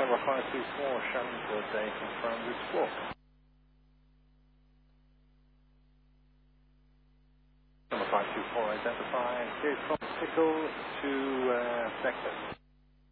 November 524, Sharon birthday confirmed its walk. Number 524, identify, is from Pickle to Breakfast.